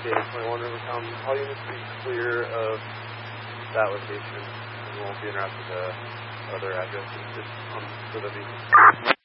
Data 21 Rivertown. All units be clear of that location. We won't be interrupted with other addresses just for the vehicle.